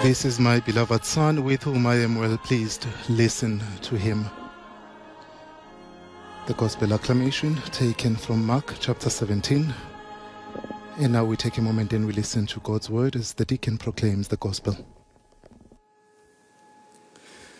This is my beloved Son, with whom I am well pleased. Listen to him. The Gospel acclamation taken from Mark chapter 17. And now we take a moment and we listen to God's word as the deacon proclaims the Gospel.